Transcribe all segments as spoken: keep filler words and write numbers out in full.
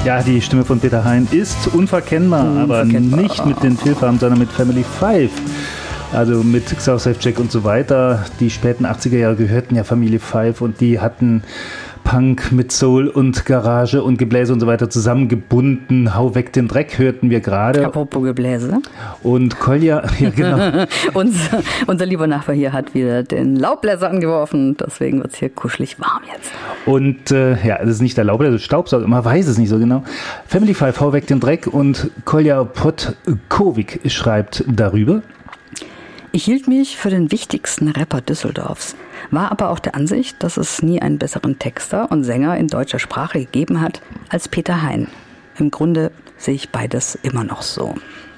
Ja, die Stimme von Peter Hein ist unverkennbar, unverkennbar. aber nicht mit den Fehlfarben, sondern mit Family Five. Also mit Southside Jack und so weiter. Die späten achtziger Jahre gehörten ja Family Five und die hatten Punk mit Soul und Garage und Gebläse und so weiter zusammengebunden. Hau weg den Dreck hörten wir gerade. Apropos Gebläse. Und Kolja, ja genau. unser, unser lieber Nachbar hier hat wieder den Laubbläser angeworfen. Deswegen wird es hier kuschelig warm jetzt. Und äh, ja, das ist nicht der Laubbläser, das ist Staubsauger. Man weiß es nicht so genau. Family Five, Hau weg den Dreck. Und Kolja Potkovic schreibt darüber: Ich hielt mich für den wichtigsten Rapper Düsseldorfs, war aber auch der Ansicht, dass es nie einen besseren Texter und Sänger in deutscher Sprache gegeben hat als Peter Hein. Im Grunde sehe ich beides immer noch so.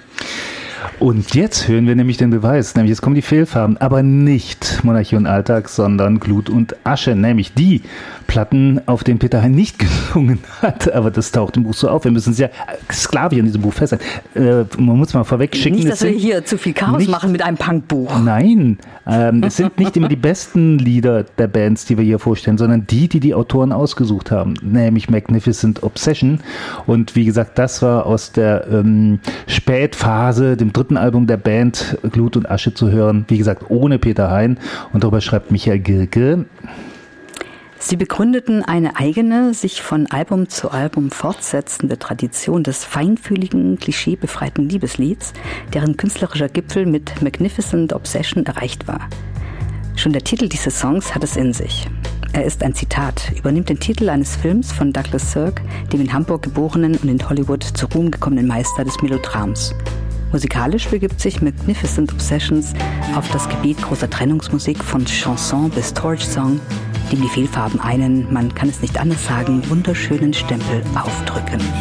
Und jetzt hören wir nämlich den Beweis, nämlich jetzt kommen die Fehlfarben, aber nicht Monarchie und Alltag, sondern Glut und Asche, nämlich die Platten, auf denen Peter Hein nicht gesungen hat, aber das taucht im Buch so auf. Wir müssen sehr sklavisch in diesem Buch festhalten. Äh, man muss mal vorweg schicken. Nicht, dass wir hier zu viel Chaos nicht, machen mit einem Punkbuch. Nein, ähm, es sind nicht immer die besten Lieder der Bands, die wir hier vorstellen, sondern die, die die Autoren ausgesucht haben, nämlich Magnificent Obsession. Und wie gesagt, das war aus der ähm, Spätphase, dem dritten Album der Band, Glut und Asche zu hören. Wie gesagt, ohne Peter Hein. Und darüber schreibt Michael Gilke: Sie begründeten eine eigene, sich von Album zu Album fortsetzende Tradition des feinfühligen, klischeebefreiten Liebeslieds, deren künstlerischer Gipfel mit Magnificent Obsession erreicht war. Schon der Titel dieses Songs hat es in sich. Er ist ein Zitat, übernimmt den Titel eines Films von Douglas Sirk, dem in Hamburg geborenen und in Hollywood zu Ruhm gekommenen Meister des Melodrams. Musikalisch begibt sich Magnificent Obsessions auf das Gebiet großer Trennungsmusik von Chanson bis Torch-Song, dem die Fehlfarben einen, man kann es nicht anders sagen, wunderschönen Stempel aufdrücken.